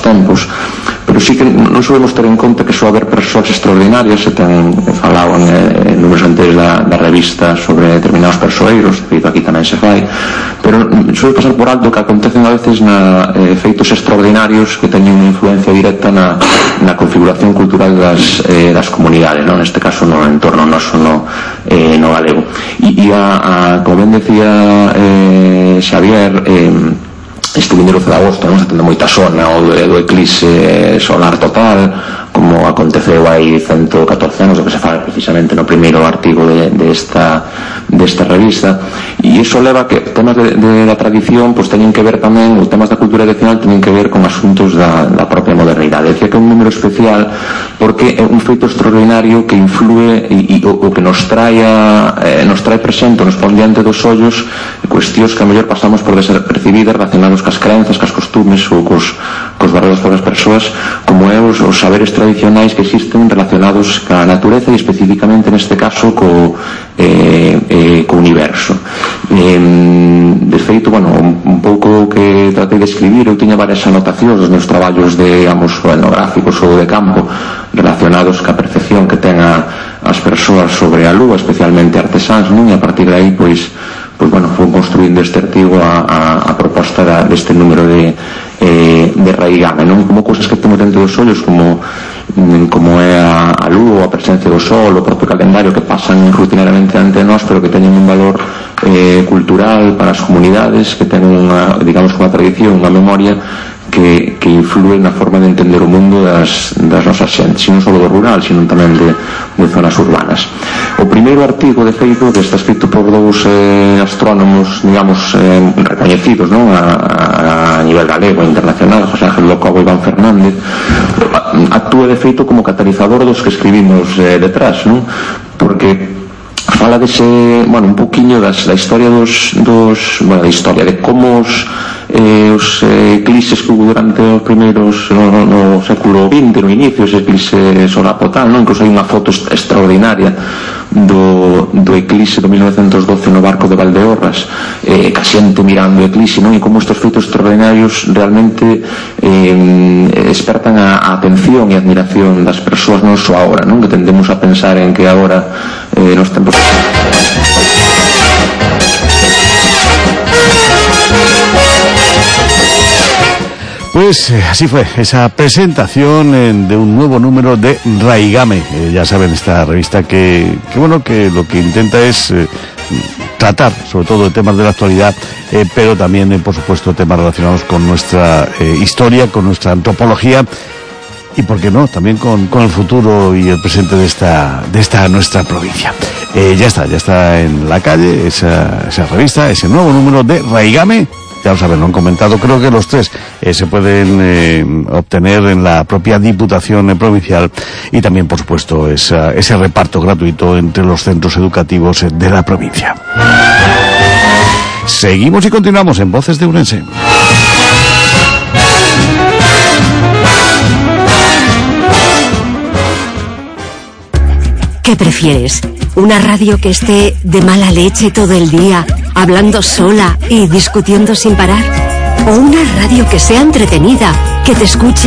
tempos, pero sí que non sabemos ter en conta que só haber persoas extraordinarias, se ten falado en números anteriores da revista sobre determinados persoeiros, debido aquí tamén se fai, pero suele pasar por alto que acontecen a veces feitos extraordinarios que teñen unha influencia directa na configuración cultural das comunidades, non? Neste caso no entorno noso no galego. E como ben decía Xavier, este vindeiro 12 de agosto non se tende moita sona do eclipse solar total, como aconteceu hai 114 anos, o que se fala precisamente no primeiro artigo desta revista, e iso leva que temas da tradición pues teñen que ver tamén, os temas da cultura tradicional teñen que ver con asuntos da propia modernidade. Decía que é un número especial porque é un feito extraordinario que influe o que nos trae presente, nos pon diante dos ollos cuestións que a mellor pasamos por desapercibidas relacionados cas crenzas, cas costumes ou cos valores das persoas, como é os saberes tradicionais que existen relacionados ca natureza e especificamente neste caso co universo. De feito, un pouco que tratei de escribir, eu tiña varias anotacións dos meus traballos etnográficos ou de campo relacionados ca percepción que ten as persoas sobre a lúa, especialmente artesáns, non? E a partir de aí pois fui construindo este artigo a proposta deste número de Raigame, non? Como cousas que temos dentro dos ollos, como é a lúa, a presencia do sol, o propio calendario que pasan rutinariamente ante nós, pero que teñen un valor cultural para as comunidades, que teñen unha tradición, unha memoria que influe na forma de entender o mundo das nosas xentes, non só do rural, sino tamén de zonas urbanas. O primeiro artigo, de feito, que está escrito por dous astrónomos, recoñecidos, non? A nivel galego e internacional, José Ángel Locobo e Iván Fernández, actúa de feito como catalizador dos que escribimos detrás, non? Porque fala un pouquiño da historia da historia de como os eclipses que hubo durante os primeiros no século XX, no inicio, ese eclipse solar total, non? Incluso hai unha foto extraordinaria do eclipse de 1912 no barco de Valdeorras, ca xente mirando o eclipse, non? E como estes feitos extraordinarios realmente despertan a atención e a admiración das persoas, non só agora, non? Que tendemos a pensar en que agora nos tempos Pues así fue esa presentación de un nuevo número de Raigame. Ya saben, esta revista que lo que intenta es tratar sobre todo de temas de la actualidad, pero también por supuesto temas relacionados con nuestra historia, con nuestra antropología y por qué no, también con el futuro y el presente de esta nuestra provincia. Ya está en la calle esa revista, ese nuevo número de Raigame. Ya lo saben, lo han comentado, creo que los tres se pueden obtener en la propia Diputación Provincial y también, por supuesto, ese reparto gratuito entre los centros educativos de la provincia. Seguimos y continuamos en Voces de Ourense. ¿Qué prefieres? ¿Una radio que esté de mala leche todo el día, hablando sola y discutiendo sin parar? ¿O una radio que sea entretenida, que te escuche